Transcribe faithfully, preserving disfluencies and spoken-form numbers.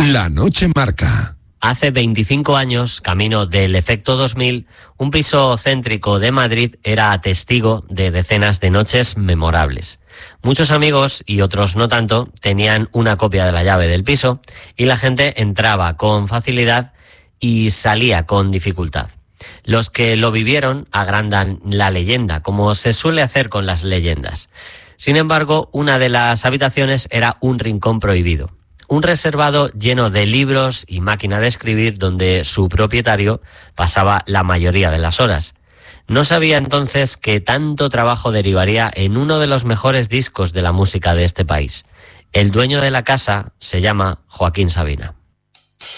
La noche marca. Hace veinticinco años, camino del efecto dos mil, un piso céntrico de Madrid era testigo de decenas de noches memorables. Muchos amigos, y otros no tanto, tenían una copia de la llave del piso y la gente entraba con facilidad y salía con dificultad. Los que lo vivieron agrandan la leyenda, como se suele hacer con las leyendas. Sin embargo, una de las habitaciones era un rincón prohibido. Un reservado lleno de libros y máquina de escribir donde su propietario pasaba la mayoría de las horas. No sabía entonces que tanto trabajo derivaría en uno de los mejores discos de la música de este país. El dueño de la casa se llama Joaquín Sabina.